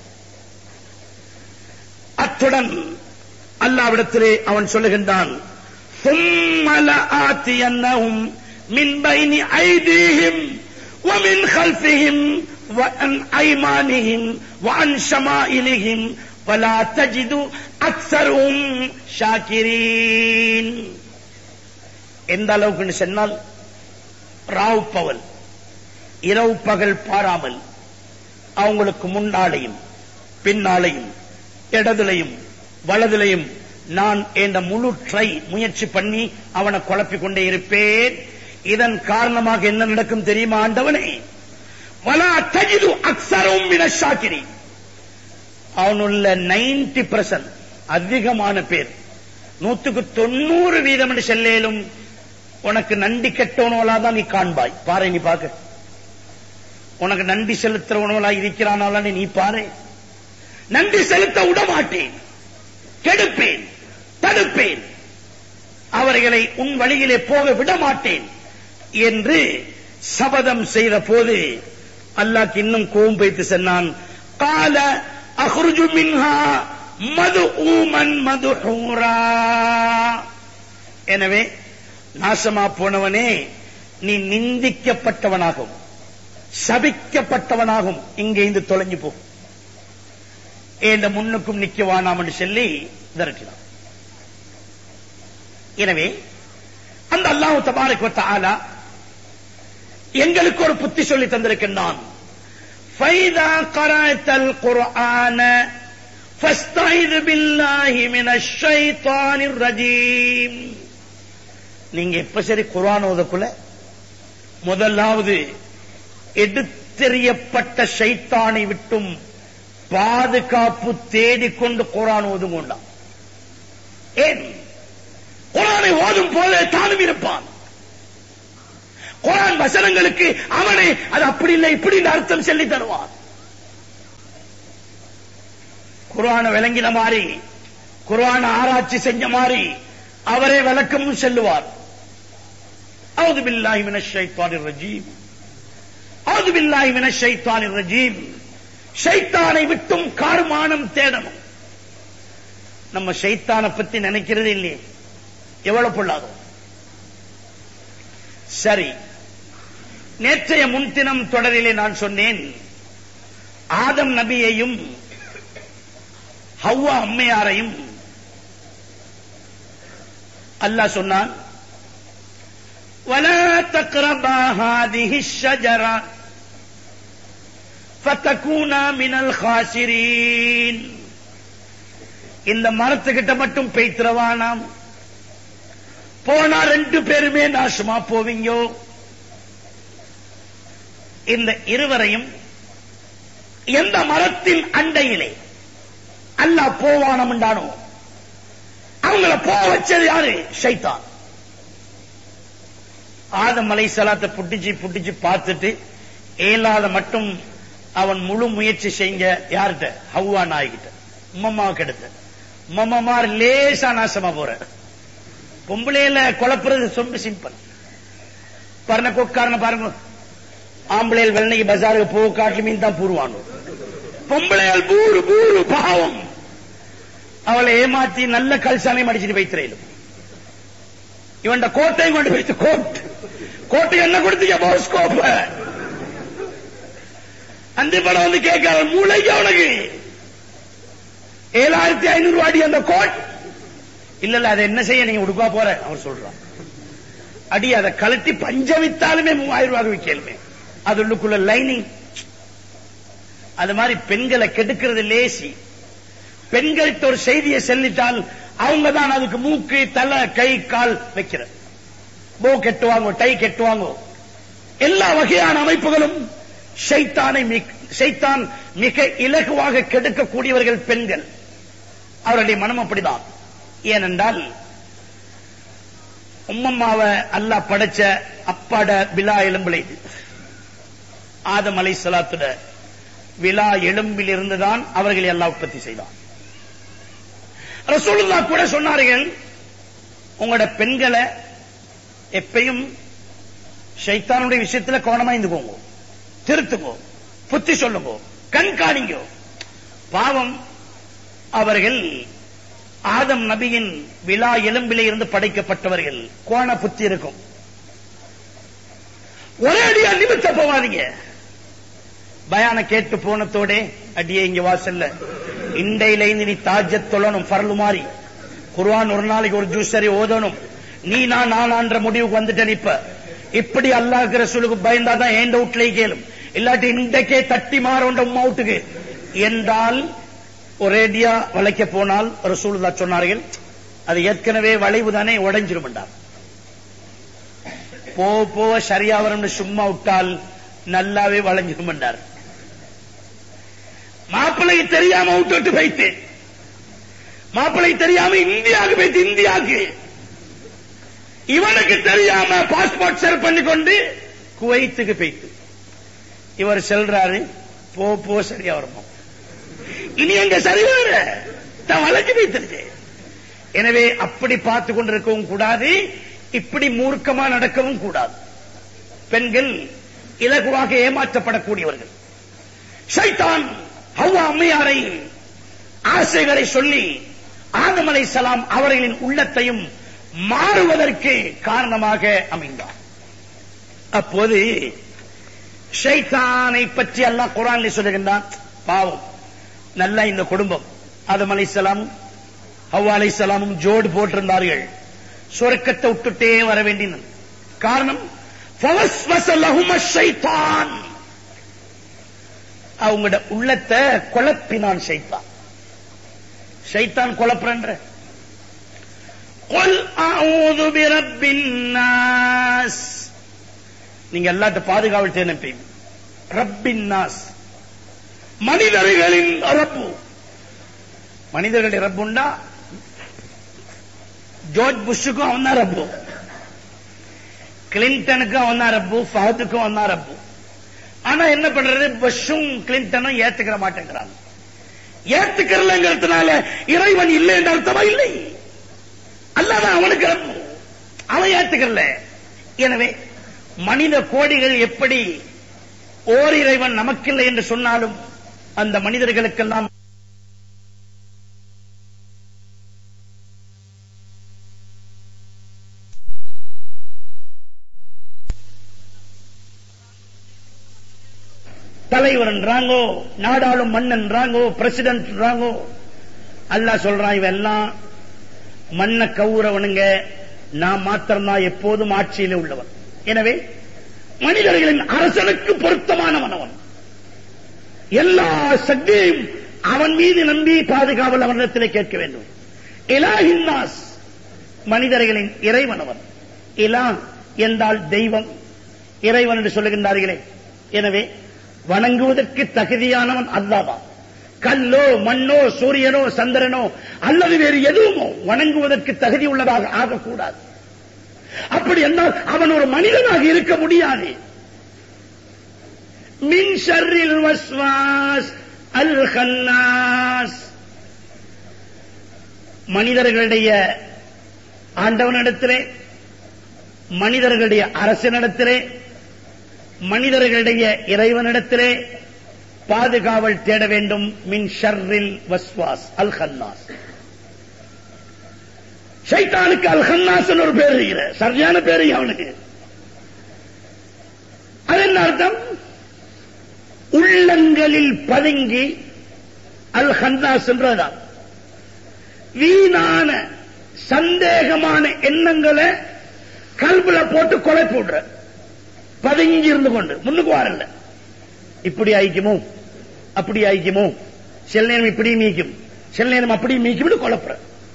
அத்துடன் அல்லாஹ்விடத்திலே அவன் சொல்லுகின்றான், ثُمَّ لَآتِيَنَّهُمْ مِنْ بَيْنِ أَيْدِيهِمْ وَمِنْ خَلْفِهِمْ وَعَنْ أَيْمَانِهِمْ وَعَنْ شَمَائِلِهِمْ وَلَا تَجِدُ أَكْثَرَهُمْ شَاكِرِينَ. எந்த அளவுக்கு சொன்னால், ராவ் பகல் இரவு பகல் பாராமல் அவங்களுக்கு முன்னாலையும் பின்னாலையும் இடதுலையும் வலதுலையும் நான் என்ற முழு ட்ரை முயற்சி பண்ணி அவனை குழப்பிக் கொண்டே இருப்பேன். இதன் காரணமாக என்ன நடக்கும் தெரியுமா ஆண்டவனே? வலா தஜிது அக்ஸரும் மினஷ் ஷாக்கிரீன். அவனுள்ள நைன்டி பர்சன்ட் அதிகமான பேர், நூத்துக்கு தொண்ணூறு வீதம் என்று செல்லேலும் உனக்கு நன்றி கெட்டவனோலாதான் நீ காண்பாய். பாரு, நீ பாக்க, உனக்கு நன்றி செலுத்துறவனோலா இருக்கிறானால நீ பாரு. நன்றி செலுத்த விடமாட்டேன், கெடுப்பேன், தடுப்பேன், அவர்களை உன் வழியிலே போக விடமாட்டேன் என்று சபதம் செய்த போது அல்லாஹ் இன்னும் கோபம் வைத்து சொன்னான், கால அஹ்ருஜு மின்ஹா மதுஊமன் மதுஹூரா. எனவே நாசமா போனவனே, நீ நிந்திக்கப்பட்டவனாகும், சபிக்கப்பட்டவனாகும், இங்கே இருந்து தொலைஞ்சு போ, இந்த முன்னுக்கும் நிக்க வானாம் என்று சொல்லி விரட்டினான். எனவே அந்த அல்லாஹ் தபாரக வ தஆலா எங்களுக்கு ஒரு புத்தி சொல்லி தந்திருக்கின்றான். ஃபைதா கரஅத்தல் குர்ஆன ஃபஸ்தைது பில்லாஹி மினஷ் ஷைத்தானிர் ரஜீம். நீங்க எப்ப சரி குர்ஆன் ஓதக்குள்ள முதலாவது எடுத்தெறியப்பட்ட ஷைத்தானை விட்டும் பாதுகாப்பு தேடிக்கொண்டு குர்ஆன் ஓதுங்கொண்டான். ஏன்? குர்ஆனை ஓதும் போல தானும் இருப்பான். குர்ஆன் வசனங்களுக்கு அவனை அது அப்படி இல்லை இப்படி அர்த்தம் சொல்லி தருவான். குர்ஆன விளங்கின மாதிரி, குர்ஆன ஆராய்ச்சி செஞ்ச மாதிரி அவரே விளக்கமும் சொல்லுவார். அவுது பில்லாஹி மினஷ் ஷைத்தானிர் ரஜீம், அவுது பில்லாஹி மினஷ் ஷைத்தானிர் ரஜீம். ஷைத்தானை விட்டும் கார்மானம் தேடணும். நம்ம ஷைத்தானை பத்தி நினைக்கிறது இல்லையே, எவ்வளவு பொல்லாதோ. சரி, நேற்றைய முன்தினம் தொடரிலே நான் சொன்னேன், ஆதம் நபியையும் ஹவ்வா அம்மையாரையும் அல்லாஹ் சொன்னான், وَلَا تَقْرَبَا هَذِهِ الشَّجَرَةَ فَتَكُونَا مِنَ الْخَاسِرِينَ. இந்த மரத்துக்கிட்ட மட்டும் பேய்த்திரவானாம், போனா ரெண்டு பேருமே நாசமா போவீங்க. இந்த இருவரையும் எந்த மரத்தின் அண்டையிலே அல்லாஹ் போவானம் உண்டானோ அவங்கள போக வச்சது யாரு? ஷைத்தான். ஆதம் அலைஹிஸ்ஸலாத்தை புட்டிச்சு புட்டிச்சு பார்த்துட்டு ஏலாத மட்டும் அவன் முழு முயற்சி செய்ய யார்கிட்ட? ஹவ்வா நாய்கிட்ட, உம்மம்மாவுக்கு எடுத்த. உம்மம்மார் லேசா நாசமா போற. பொம்பளையில குழப்புறது ரொம்ப சிம்பிள். பரண கொக்காரன பாருங்க, ஆம்பளையில் வெள்ளனைக்கு பஜாருக்கு போக காட்டு மீன் தான் பூருவானு, பொம்பளையால் பூரு பூரு பாவம். அவளை ஏமாத்தி நல்ல கல்சாலையும் அடிச்சுட்டு வைத்திரையிலும். இவன் கோட்டையும் கொண்டு வைத்து கோட் கோட்டை என்ன கொடுத்தீங்க? போஸ்கோப்ப. அந்த படம் வந்து கேட்க மூளைக்கு அவனுக்கு ஏழாயிரத்தி ஐநூறு ரூபாய் அந்த கோட். இல்ல இல்ல அதை என்ன செய்ய நீங்க உடுப்பா போற அவர் சொல்றான். அடி அதை கலட்டி பஞ்ச வித்தாலுமே மூவாயிரம் ரூபாய் விற்கலுமே, அது உள்ளுக்குள்ள லைனிங். அது மாதிரி பெண்களை கெடுக்கிறது லேசி. பெண்கள்கிட்ட ஒரு செய்தியை செல்லிட்டால் அவங்க தான் அதுக்கு மூக்கு, தலை, கை, கால் வைக்கிற. போ கெட்டுவாங்க, டை கெட்டுவாங்க. எல்லா வகையான அமைப்புகளும் ஷைத்தானை ஷைத்தான் மிக இலகுவாக கெடுக்கக்கூடியவர்கள் பெண்கள். அவருடைய மனம் அப்படிதான். ஏனென்றால் உம்மம்மாவை அல்லாஹ் படைச்ச அப்பாட விழா எலும்பிலை ஆதம் அலைஹிஸ்ஸலாத்துட விழா எலும்பில் இருந்துதான் அவர்களை அல்லாஹ் உற்பத்தி செய்தான். ரசூலுல்லாஹ் கூட சொன்னார்கள், உங்களோட பெண்களை எப்பயும் ஷைத்தானுடைய விஷயத்துல கவனமா இருந்துக்கோங்க, திருத்துங்கோ, புத்தி சொல்லுங்கோ, கண்காணிங்கோ. பாவம், அவர்கள் ஆதம் நபியின் விழா எலும்பிலே இருந்து படைக்கப்பட்டவர்கள். கோண புத்தி இருக்கும். ஒரே அடியா நிமித்த போவாதீங்க. பயான கேட்டு போனத்தோட அடியே இங்க வாசல்ல இண்டையில நீ தாஜத் தொழணும், பரலு மாறி குர்ஆன் ஒரு நாளைக்கு ஒரு ஜூஸ் சரி ஓதணும். நீ நான் நானான்ற முடிவுக்கு வந்துட்டேன். இப்ப இப்படி அல்லாஹ்வுக்கு ரசூலுக்கு பயந்தாதான் ஏண்ட வீட்டுல கேளும், இல்லாட்டி இன்றைக்கே தட்டி மாறோண்ட உம்மா வீட்டுக்கு என்றால் ஒரேடியா வளைக்க போனால் ரசூலுல்லாஹ் சொன்னார்கள், அது ஏற்கனவே வளைவு தானே உடைஞ்சிரும் என்றார். போ போவ சரியா வரும்னு சும்மா விட்டால் நல்லாவே வளைஞ்சிரும் என்றார். மாப்பிள்ளைக்கு தெரியாம விட்டு வைத்து, மாப்பிள்ளை தெரியாம இந்தியாவுக்கு வைத்து, இந்தியாவுக்கு இவனுக்கு தெரியாம பாஸ்போர்ட் செல் பண்ணி கொண்டு குவைத்துக்கு போய்த்து இவர் செல்றாரு. போ போ சரியா வருமா, இனி எங்க சரி வர வளைஞ்சு வைத்திருக்கு. எனவே அப்படி பார்த்து கொண்டிருக்கவும் கூடாது, இப்படி மூர்க்கமா நடக்கவும் கூடாது. பெண்கள் இலகுவாக ஏமாற்றப்படக்கூடியவர்கள். ஷைத்தான் ஹவ்வா அம்மையாரை ஆசைகளை சொல்லி ஆதம் அலைஹிஸ்ஸலாம் அவர்களின் உள்ளத்தையும் மாறுவதற்கு காரணமாக அமைந்தார். அப்போது ஷைத்தானை பற்றி அல்லாஹ் குர்ஆனில் சொல்லுகின்றான். பாவம், நல்ல இந்த குடும்பம் ஆதம் அலைஹிஸ்ஸலாமும் ஹவ்வா அலைஹிஸ்ஸலாமும் ஜோடு போட்டிருந்தார்கள். சொர்க்கத்தை விட்டுட்டே வர வேண்டியது. காரணம், ஃபவஸ்வஸ லஹும ஷைத்தான், அவங்களோட உள்ளத்தை குழப்பினான் ஷைத்தான். ஷைத்தான் குழப்பற குல் அஊது பிரப்பின் நாஸ், நீங்க எல்லாத்த பாதுகாவல் தேர்ந்தெடுப்பீங்க. ரப்பின் நாஸ், மனிதர்களின் ரப்பு. மனிதர்களுடைய ரப்புண்டா ஜார்ஜ் புஷ்ஷுக்கும் அவன் தான் ரப்பு, கிளின்டனுக்கும் அவன் தான் ரப்பு, ஃபஹதுக்கும் அவன் தான் ரப்பு. ஆனா என்ன பண்றது, புஷ்ஷும் கிளின்டனும் ஏத்துக்கிற மாட்டேங்கிறாங்க. ஏத்துக்கிறலங்கிறதுனால இறைவன் இல்லை என்ற அர்த்தமா இல்லை. அல்லாதான் அவனுக்கு ரப்பு, அவன் ஏத்துக்கல. எனவே மனித கோடிகள் எப்படி ஓர் இறைவன் நமக்கில்லை என்று சொன்னாலும் அந்த மனிதர்களுக்கெல்லாம் தலைவர் என்றாங்கோ, நாடாளும் மன்னன் என்றாங்கோ, பிரசிடென்ட் என்றாங்கோ. அல்லாஹ் சொல்றான் இவெல்லாம் மண்ண கவுறவனுங்க, நான் மாத்திரம்தான் எப்போதும் ஆட்சியிலே உள்ளவன். எனவே மனிதர்களின் அரசனுக்கு பொருத்தமானவன் அவன். எல்லா சக்தியையும் அவன் மீது நம்பி பாதுகாவல் அவனிடத்திலே கேட்க வேண்டும். இலாஹின்னாஸ், மனிதர்களின் இறைவன் அவன். இலா என்றால் தெய்வம், இறைவன் என்று சொல்லுகின்றார்களே. எனவே வணங்குவதற்கு தகுதியானவன் அல்லாஹ்தான். கல்லோ மண்ணோ சூரியனோ சந்திரனோ அல்லது வேறு எதுவுமோ வணங்குவதற்கு தகுதி உள்ளதாக ஆகக்கூடாது. அப்படி என்றால் அவன் ஒரு மனிதனாக இருக்க முடியாது. மின் ஷர்ரில் வஸ்வாஸ் அல் கன்னாஸ், மனிதர்களுடைய ஆண்டவனிடத்திலே, மனிதர்களுடைய அரசனிடத்திலே, மனிதர்களுடைய இறைவனிடத்திலே பாதுகாவல் தேட வேண்டும். மின் ஷர்ரில் வஸ்வாஸ் அல் கன்னாஸ். ஷைத்தானுக்கு அல் கன்னாஸ் ஒரு பேர் இருக்கிற, சரியான பேரு அவனுக்கு. அது என்ன அர்த்தம்? உள்ளங்களில் பதுங்கி அல் கன்னாஸ் என்றதான் வீணான சந்தேகமான எண்ணங்களை கல்புல போட்டு கொலை போடுற, பதுங்கி இருந்து கொண்டு முன்னுக்கு வரல. இப்படி ஆயிக்குமோ அப்படி ஆயிக்குமோ, சில நேரம் இப்படி மீக்கும், சில நேரம் அப்படி மீக்கும் குழப்புற.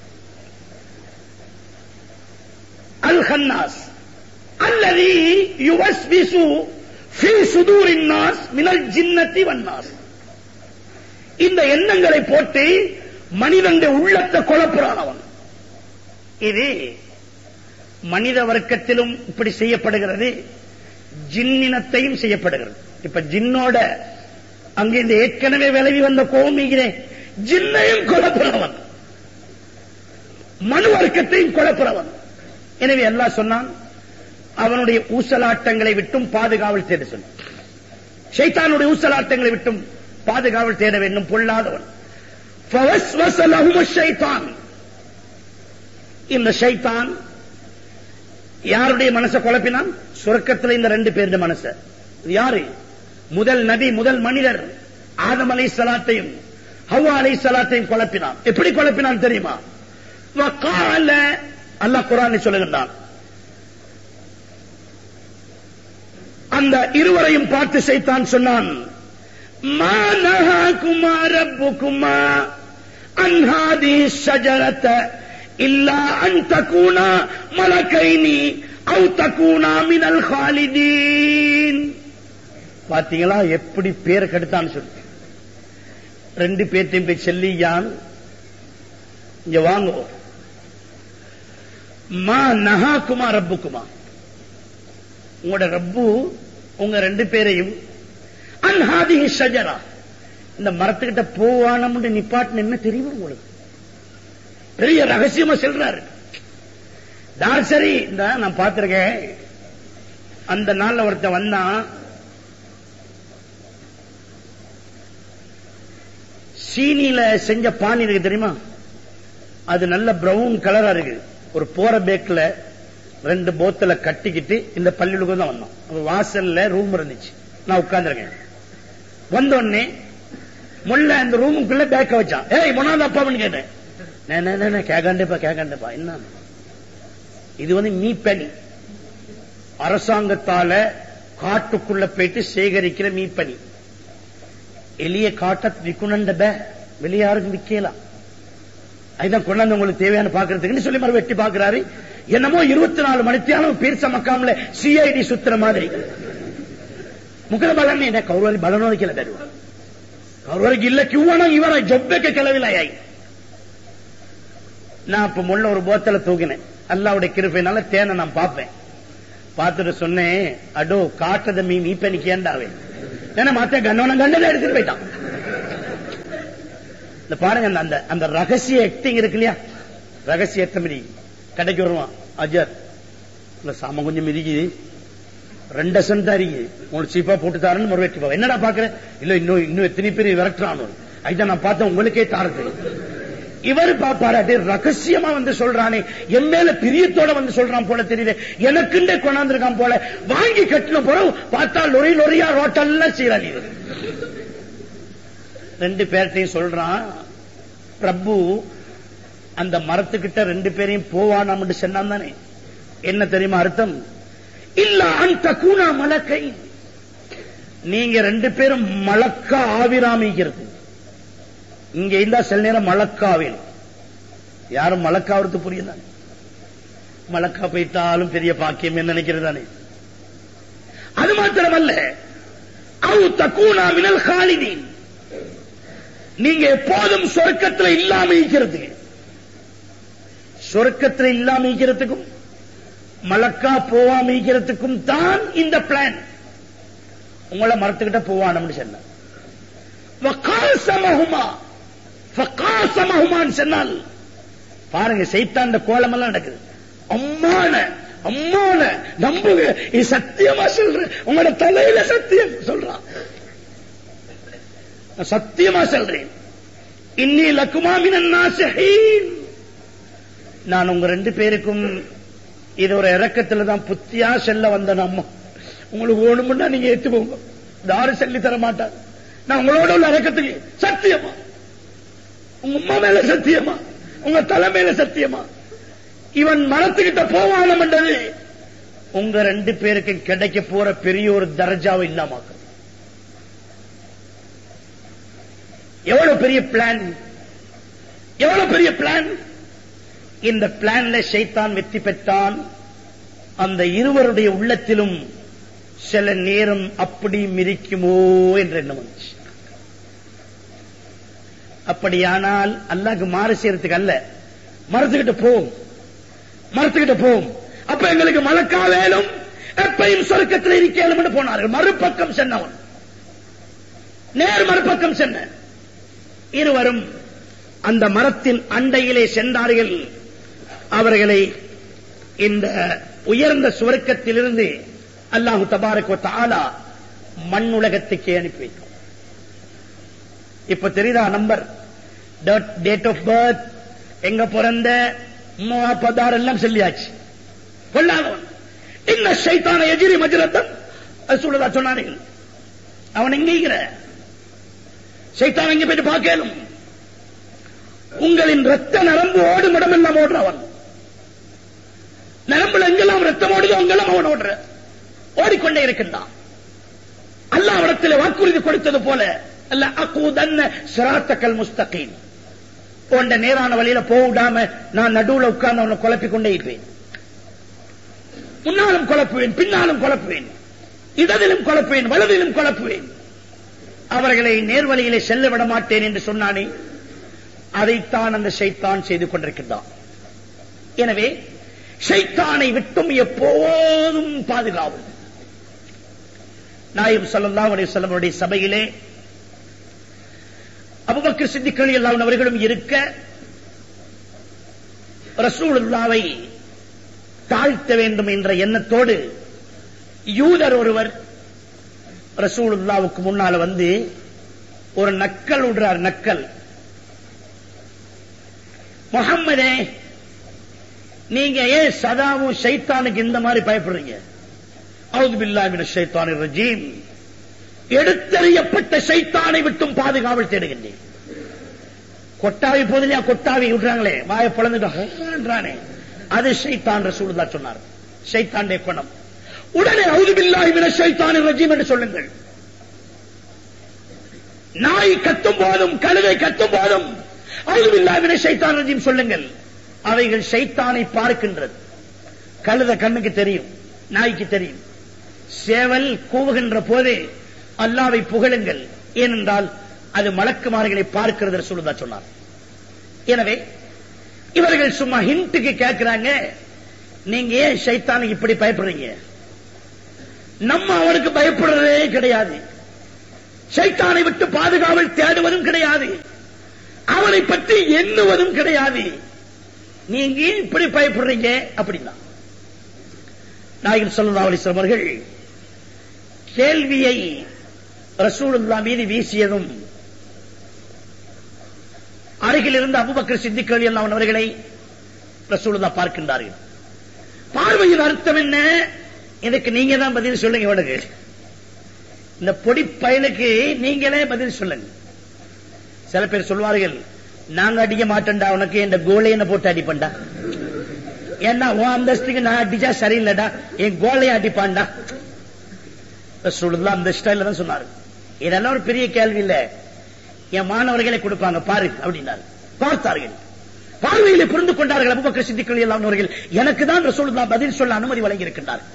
அல் கன்னாஸ் அல்லதி யுவஸ்விசு ஃபீ சுதூரின் நாஸ் மினல் ஜின்னத்தி வன்னாஸ். இந்த எண்ணங்களை போட்டு மனிதனுடைய உள்ளத்தை குழப்புறான் அவன். இது மனித வர்க்கத்திலும் இப்படி செய்யப்படுகிறது, ஜின்னினத்தையும் செய்யப்படுகிறது. இப்ப ஜின்னோட அங்கே இந்த ஏற்கனவே விலகி வந்த கோமிகிறேன், ஜின்னையும் குழப்புறவன், மனு வர்க்கத்தையும் குழப்புறவன். எனவே அல்லாஹ் சொன்னான் அவனுடைய ஊசலாட்டங்களை விட்டும் பாதுகாவல் தேட சொன்னான். ஷைத்தானுடைய ஊசலாட்டங்களை விட்டும் பாதுகாவல் தேட வேண்டும், பொல்லாதவன். ஃபவஸ்வஸ லஹும் ஷைத்தான், இந்த ஷைத்தான் யாருடைய மனசை குழப்பினான்? சொர்க்கத்தில் இந்த ரெண்டு பேருடைய மனசை. யாரு? முதல் நபி, முதல் மனிதர் ஆதம் அலைஹிஸ்ஸலாத்தையும் ஹவ்வா அலைஹிஸ்ஸலாத்தையும் குழப்பினான். எப்படி குழப்பினான் தெரியுமா? வகால, அல்லாஹ் குர்ஆனில் சொல்லுகிறான், அந்த இருவரையும் பார்த்து ஷைத்தான் சொன்னான், மா நஹாகுமா ரப்புகுமா அன் ஹாதிஹி ஷஜரத இல்லா அன் தகூனா மலகைனி அவு தகூனா மினல் காலிதீன். பாத்தீங்களா எப்படி பேரை கெடுத்தான்னு சொல்லு. ரெண்டு பேர்த்தையும் போய் செல்லியான், இங்க வாங்க, மா நஹாகுமா ரப்புகுமா, உங்களோட ரப்பு உங்க ரெண்டு பேரையும் அன் ஹாதிஹி ஷஜரா, இந்த மரத்துக்கிட்ட போவானம்னு நிப்பாட்டு என்ன தெரியுமா உங்களுக்கு? பெரிய ரகசியமா சொல்றாரு. தாசரி இந்த நான் பார்த்திருக்கேன், அந்த நாள்ல ஒருத்தன் வந்தான், சீனியில செஞ்ச பானி இருக்கு தெரியுமா, அது நல்ல பிரவுன் கலரா இருக்கு. ஒரு போற பேக்ல ரெண்டு போத்தல கட்டிக்கிட்டு இந்த பள்ளிகளுக்கு தான் வந்தான். வாசல்ல ரூம் இருந்துச்சு, நான் உட்கார்ந்துருக்கேன். வந்தோடனே முல்ல அந்த ரூமுக்குள்ள பேக்க வச்சான். ஏய் முன்னாள் அப்பான்னு கேட்டேன். கேட்காண்டேப்பா கேட்காண்டேப்பா என்ன இது? வந்து மீப்பனி, அரசாங்கத்தால காட்டுக்குள்ள போயிட்டு சேகரிக்கிற மீப்பனி. எளிய காட்ட விக்குணண்ட வெளியாருக்கு விக்கலாம். அதுதான் கொண்டாந்து உங்களுக்கு தேவையான பாக்குறதுக்கு சொல்லி மறு வெட்டி பாக்குறாரு. என்னமோ இருபத்தி நாலு மணித்தியாலும் பீர்ச மக்காமல சிஐடி சுத்துற மாதிரி முகத பலன் என்ன கௌரவரி பலனோதிக்கல தருவான். கௌரவரிக்கு இல்ல கியூவானா இவரை ஜொப்பேக்க கிளவிலாய். நான் இப்ப முள்ள ஒரு போத்தல தூக்கினேன். அல்லாவுடைய கிருபையினால தேனை நான் பார்ப்பேன். பார்த்துட்டு சொன்னேன், அடோ காட்டுறத மீ மீப்பனிக்கு ஏண்டாவே ஏன்னா மாத்த கண்ணவனம் கண்டதை எடுத்துட்டு போயிட்டான். இந்த பாருங்க, அந்த அந்த ரகசிய ஆக்டிங் இருக்கு இல்லையா, ரகசிய எத்தமதி கடைக்கு வருவான். அஜர் இல்ல சாம கொஞ்சம் மிதிக்குது, ரெண்டு சென்ட் தான் இருக்கு, உங்களுக்கு சீப்பா போட்டு தாரன்னு முறைவேற்றி போவா. என்னடா பாக்குறேன், இல்ல இன்னும் இன்னும் எத்தனை பேர் விரட்டுறானு, அதுதான் நான் பார்த்தேன் உங்களுக்கே தாரது. இவர் பாப்பாராட்டி ரகசியமா வந்து சொல்றானே, என் மேல பிரியத்தோட வந்து சொல்றான் போல தெரியுது, எனக்குண்டே கொண்டாந்துருக்கான் போல. வாங்கி கட்டின போறோம் பார்த்தா லொரி லொரியா ரோட்டெல்லாம் சீராளி. ரெண்டு பேர்ட்டையும் சொல்றான், பிரபு அந்த மரத்துக்கிட்ட ரெண்டு பேரையும் போவானாம் சொன்னான் தானே. என்ன தெரியுமா அர்த்தம்? இல்ல அந்த கூனா மலக்கை, நீங்க ரெண்டு பேரும் மலக்கா ஆவிராமிக்கிறது. இங்க இருந்தா சில நேரம் மலக்காவில் யாரும் மலக்காவது புரியல. மலக்கா போயிட்டாலும் பெரிய பாக்கியம் என்ன நினைக்கிறதானே. அது மாத்திரமல்ல, அவு தக்கூனா மினல் காலிதீன், நீங்க எப்போதும் சொர்க்கத்தில் இல்லாம இருக்கிறது. சொர்க்கத்தில் இல்லாம இருக்கிறதுக்கும் மலக்கா போவாம இருக்கிறதுக்கும் தான் இந்த பிளான். உங்களை மரத்துக்கிட்ட போவானு சொன்ன சொன்னால் பாருங்க, சைத்தான் கோலம் எல்லாம் நடக்குது. அம்மான அம்மான நம்புங்க, இது சத்தியமா சொல்றேன், உங்களோட தலையில சத்தியம் சொல்றான், சத்தியமா சொல்றேன். இன்னி லக்குமா மினன் நாஸிஹீன், நான் உங்க ரெண்டு பேருக்கும் இது ஒரு இறக்கத்துல தான் புத்தியா செல்ல வந்த. நம்ம உங்களுக்கு ஓணுமுன்னா நீங்க ஏத்துக்கோங்க, யாரும் சொல்லி தர மாட்டாங்க. நான் உங்களோட உள்ள இறக்கத்துக்கு சத்தியமா, உங்க அம்மா மேல சத்தியமா, உங்க தலை மேல சத்தியமா, இவன் மரத்துக்கிட்ட போவானம் என்றது உங்க ரெண்டு பேருக்கு கிடைக்க போற பெரிய ஒரு தர்ஜாவை இல்லாம. எவ்வளவு பெரிய பிளான், எவ்வளவு பெரிய பிளான். இந்த பிளான்ல ஷைத்தான் வெற்றி பெற்றான். அந்த இருவருடைய உள்ளத்திலும் சில நேரம் அப்படி மிரிக்குமோ என்ற எண்ணம் வந்துச்சு. அப்படியானால் அல்லாஹ்க்கு மாறு செய்யறதுக்கு அல்ல, மரத்துக்கிட்ட போவோம், மரத்துக்கிட்ட போவோம், அப்ப எங்களுக்கு மலக்கா வேலும், எப்பையும் சொர்க்கத்தில் இருக்கேன் போனார்கள். மறுபக்கம் சென்னவன் நேர் மறுபக்கம் சென்ன இருவரும் அந்த மரத்தின் அண்டையிலே சென்றார்கள். அவர்களை இந்த உயர்ந்த சுவர்க்கத்திலிருந்து அல்லாஹு தபாரக் வ தஆலா மண்ணுலகத்துக்கு அனுப்பி வைக்கும். இப்ப தெரியுதா நம்பர், டேட் ஆஃப் பர்த், எங்க பிறந்த, பதார் எல்லாம் சொல்லியாச்சு. கொள்ளாதவன் இன்ன ஷைத்தான எஜிரி மஜ்ரத்தன், அது சொல்லுதா சொன்னார்கள். அவன் எங்கிற ஷைத்தான் எங்க போயிட்டு பார்க்கலும். உங்களின் ரத்த நரம்பு ஓடும் இடமெல்லாம் ஓடுறவன், நரம்புல எங்கெல்லாம் ரத்தம் ஓடுதோ அங்கெல்லாம் அவன் ஓடுற ஓடிக்கொண்டே இருக்கின்றான். அல்லாஹ் இடத்தில் வாக்குறுதி கொடுத்தது போல, அல்ல அகூதன்ன சிராத்தக்கல் முஸ்தகீம், போன்ற நேரான வழியில போடாம நான் நடுவுல உட்கார்ந்து அவனை குழப்பிக் கொண்டே இருப்பேன். முன்னாலும் குழப்புவேன், பின்னாலும் குழப்புவேன், இடதிலும் குழப்புவேன், வலதிலும் குழப்புவேன். அவர்களை நேர்வழியிலே செல்ல விட மாட்டேன் என்று சொன்னானே, அதைத்தான் அந்த ஷைத்தான் செய்து கொண்டிருக்கின்றான். எனவே ஷைத்தானை விட்டும் எப்போதும் பாதுகாவல். நாயகம் ஸல்லல்லாஹு அலைஹி வஸல்லம் அவருடைய சபையிலே அபூபக்கர் சித்திக் ரலியல்லாஹு அன்ஹு அவர்களும் இருக்க, ரசூலுல்லாஹ்வை தாழ்த்த வேண்டும் என்ற எண்ணத்தோடு யூதர் ஒருவர் ரசூலுல்லாஹ்வுக்கு முன்னால வந்து ஒரு நக்கல் விடுறார். நக்கல், முஹம்மதே நீங்க ஏன் சதாவும் ஷைத்தானுக்கு இந்த மாதிரி பயப்படுறீங்க? அஊது பில்லாஹி மினஷ் ஷைத்தானிர் ரஜீம், எடுத்தறியப்பட்ட ஷைத்தானை விட்டும் பாதுகாவல் தேடுகின்றேன். கொட்டாவி போதிலையா கொட்டாவி விடுறாங்களே, வாயை பொளந்துட்டானே, அது ஷைத்தான். ரசூலுல்லாஹ் சொன்னார், ஷைத்தானுடைய குணம். உடனே அஊது பில்லாஹி மினஷ் ஷைத்தானிர் ரஜீம் என்று சொல்லுங்கள். நாய் கத்தும் போதும் கழுதை கத்தும் போதும் அஊது பில்லாஹி மினஷ் ஷைத்தானிர் ரஜீம் சொல்லுங்கள். அவைகள் ஷைத்தானை பார்க்கின்றது. கழுத கண்ணுக்கு தெரியும், நாய்க்கு தெரியும். சேவல் கூவுகின்ற போதே அல்லாஹ்வை புகழுங்கள், ஏனென்றால் அது மலக்குமார்களை பார்க்கிறது ரசூலுல்லாஹ் சொன்னார். எனவே இவர்கள் சும்மா ஹிண்ட்டுக்கு கேட்கிறாங்க, நீங்க ஏன் ஷைத்தானுக்கு இப்படி பயப்படுறீங்க? நம்ம அவனுக்கு பயப்படுறதே கிடையாது, ஷைத்தானை விட்டு பாதுகாவல் தேடுவதும் கிடையாது. அவன் அவனை பற்றி எண்ணுவதும் கிடையாது. நீங்க இப்படி பயப்படுறீங்க அப்படின்னா நாயகம் ஸல்லல்லாஹு அலைஹி வஸல்லம் அவர்கள் கேள்வியை ரசூலுல்லாஹ் மீது வீசியதும் அருகில் இருந்த அபூபக்கர் சித்திக் ரலியல்லாஹு அன்ஹு அவர்களை ரசூலுல்லாஹ் பார்க்கின்றார்கள். பார்வையின் அர்த்தம் என்ன? இதுக்கு நீங்க தான் பதில் சொல்லுங்க. இவனுக்கு இந்த பொடி பயலுக்கு நீங்களே பதில் சொல்லுங்க. சில பேர் சொல்வார்கள், நாங்க அடிக்க மாட்டேன்டா, உனக்கு இந்த கோலையனை போட்டு அடிப்பண்டா, ஏன்னா உன் அந்தஸ்துக்கு நான் அடிச்சா சரியில்லடா, என் கோலையை அடிப்பான்டா. ரசூலுல்லாஹ் அந்த ஸ்டைல்ல தான் சொன்னாரு. இதெல்லாம் ஒரு பெரிய கேள்வி இல்ல, என் மாணவர்களை கொடுப்பாங்க பாரு அப்படின்னாரு. பார்த்தார்கள், பார்வையிலே புரிந்து கொண்டார்கள். அபூபக்கர் சித்திக் ரலியல்லாஹு அன்ஹு அவர்கள் எனக்கு தான் ரசூலுல்லாஹ் பதில் சொல்ல அனுமதி வழங்கி இருக்கின்றார்.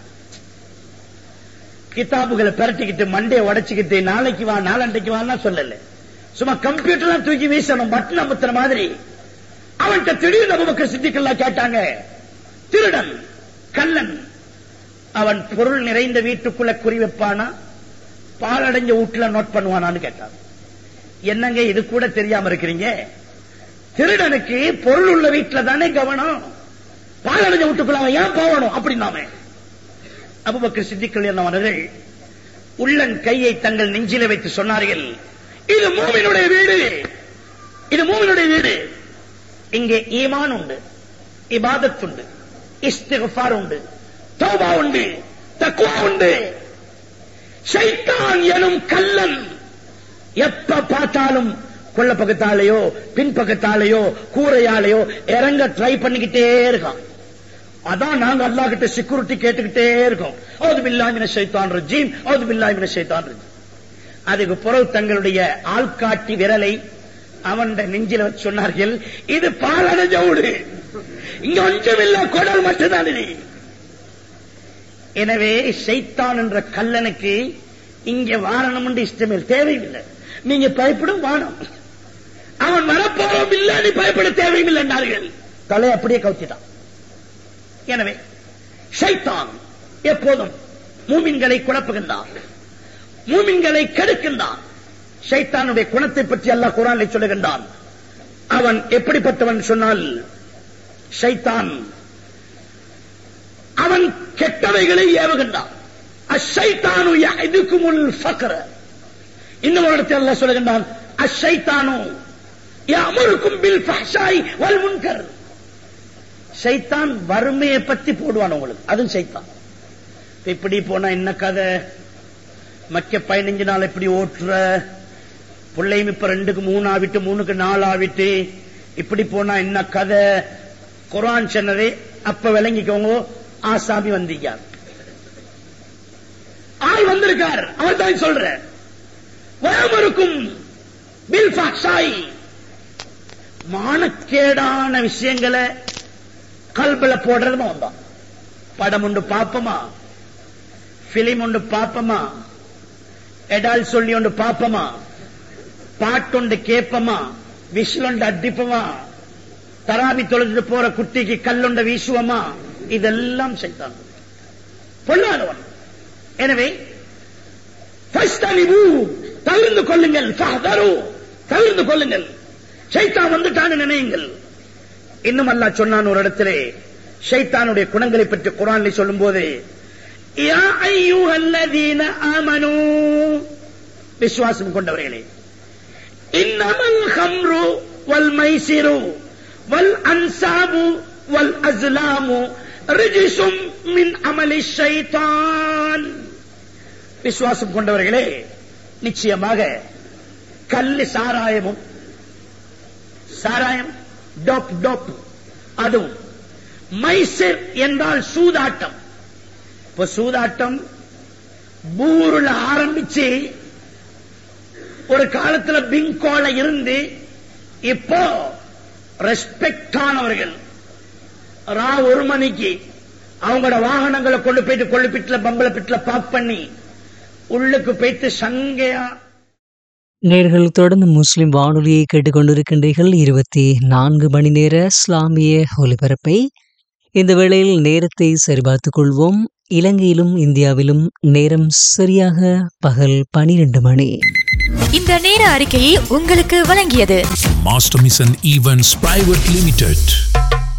கிதாபுகளை பரட்டிக்கிட்டு மண்டையை உடைச்சுக்கிட்டு நாளைக்கு வா நாளண்டைக்கு வான்னா சொல்லல, சும்மா கம்ப்யூட்டர் தூக்கி வீசணும் பட்டன் அமுத்துற மாதிரி. அவன்கிட்ட திடீர்னு அபூபக்கர் சித்திக் ரலியல்லாஹு கேட்டாங்க, திருடன் கள்ளன் அவன் பொருள் நிறைந்த வீட்டுக்குள்ள குறி வைப்பானா, பாலடைஞ்ச வீட்டுல நோட் பண்ணுவானான்னு கேட்டான். என்னங்க இது கூட தெரியாம இருக்கிறீங்க? திருடனுக்கு பொருள் உள்ள வீட்டுல தானே கவனம், பாலடைஞ்ச வீட்டுக்குள்ள அவன் ஏன் போகணும் அப்படின்னாமே. அபூபக்கர் சித்திக் ரலியல்லாஹு அவர்கள் உள்ளன் கையை தங்கள் நெஞ்சில வைத்து சொன்னார்கள், இது மூமினுடைய வீடு, இது மூமினுடைய வீடு. இங்கே ஈமான் உண்டு, இபாதத் உண்டு, இஸ்திக்ஃபார் உண்டு, தௌபா உண்டு, தக்வா உண்டு. ஷைத்தான் எனும் கள்ளன் எப்ப பார்த்தாலும் கொள்ள பக்கத்தாலேயோ பின்பக்கத்தாலேயோ கூரையாலேயோ இறங்க ட்ரை பண்ணிக்கிட்டே இருக்கான். அதான் நாங்க அல்லாஹ் கிட்ட செக்யூரிட்டி கேட்டுக்கிட்டே இருக்கோம். அவுது பில்லாஹி மினஷ் ஷைத்தானிர் ரஜீம், அவுது பில்லாஹி மினஷ் ஷைத்தானிர் ரஜீம். அதுக்கு பிறகு தங்களுடைய ஆள்காட்டி விரலை அவன் நெஞ்சில வச்சு சொன்னார்கள், இது பாலடைஞ்ச வீடு, இங்க ஒன்றும் இல்ல, குடல் மட்டும்தான். எனவே ஷைத்தான் என்ற கல்லனுக்கு இங்க வாரணம் என்று இஷ்டமே தேவையில்லை, நீங்க பயப்படும் வானம், அவன் வரப்போறோம் இல்ல, நீ பயப்பட தேவையில்லை என்றார்கள். தலை அப்படியே கவுத்திட்டான். எனவே ஷைத்தான் எப்போதும் மூமின்களை குழப்புகின்றான், மூமின்களை கெடுக்கின்றான். ஷைத்தானுடைய குணத்தை பற்றி அல்லாஹ் குர்ஆனில் சொல்லுகின்றான். அவன் எப்படிப்பட்டவன் சொன்னால், ஷைத்தான் அவன் கெட்டவைகளை ஏவுகின்றான். அஷைத்தானு யஅதுகுமுல் ஃபக்ர. இன்னும் ஒரு இடத்தில் அல்லாஹ் சொல்லுகின்றான், அஷைத்தானு யஅமுருக்கும் பில் ஃபஹ்ஷாய் வல் முன்கர். ஷைத்தான் வறுமையை பத்தி போடுவான் உங்களுக்கு, அதுவும் ஷைத்தான். இப்படி போனா என்ன கதை, மக்க பதினஞ்சு நாள் இப்படி ஓட்டுற பிள்ளையும் இப்ப ரெண்டுக்கு மூணு ஆவிட்டு மூணுக்கு நாலு ஆவிட்டு இப்படி போனா என்ன கதை. குர்ஆன் சொன்னதே அப்ப விளங்கிக்கோங்க, ஆசாமி வந்தீங்க, ஆள் வந்திருக்கார், அவர் தான் சொல்ற வயமருக்கும் பில் ஃபஹ்ஷாய். மானக்கேடான விஷயங்களை கல்பல போடுறதுமா வந்தான். படம் உண்டு பாப்பமா, பிலிம் உண்டு பாப்பமா, எடால் சொல்லி ஒன்று பாப்பமா, பாட்டுண்டு கேப்பமா, விசிலுண்டு அடிப்பமா, தராபி தொழுது போற குட்டிக்கு கல்லுண்ட வீசுவமா, இதெல்லாம் ஷைத்தான் பொல்லாதவன். எனவே தவிர்ந்து கொள்ளுங்கள், தவிர்ந்து கொள்ளுங்கள், ஷைத்தான் வந்துட்டான்னு நினையுங்கள். இன்னும் அல்லாஹ் சொன்னான் ஒரு இடத்திலே ஷைத்தானுடைய குணங்களை பற்றி குர்ஆனில் சொல்லும் போது, யா அய்யுஹல்லதீன ஆமனூ, விசுவாசம் கொண்டவர்களே, இன்னமல் ஹம்ரு வல் மைசிரு வல் அன்சாபு வல் அஸ்லாமு ரிஜ்சும் மின் அமலி ஷைத்தான். விசுவாசம் கொண்டவர்களே, நிச்சயமாக கல்லு சாராயமும், சாராயம் டோப் டோப், அதுவும் மைசிர் என்றால் சூதாட்டம். இப்ப சூதாட்டம் பூருல ஆரம்பிச்சு ஒரு காலத்துல பிங்கோல இருந்து இப்போ ரெஸ்பெக்ட் ஆனவர்கள் ரா ஒரு மணிக்கு அவங்களோட வாகனங்களை கொண்டு போயிட்டு கொள்ளுப்பிட்டுல பம்பளப்பிட்டுல பாக் பண்ணி உள்ளுக்கு போயிட்டு சங்கையா. நேர்கள் தொடர்ந்து முஸ்லிம் வானொலியை கேட்டுக்கொண்டிருக்கின்றீர்கள். இருபத்தி நான்கு மணி நேர இஸ்லாமிய ஒலிபரப்பை. இந்த வேளையில் நேரத்தை சரிபார்த்துக் கொள்வோம். இலங்கையிலும் இந்தியாவிலும் நேரம் சரியாக பகல் பனிரெண்டு மணி. இந்த நேர அறிக்கையை உங்களுக்கு வழங்கியது Master Mission Events Private Limited.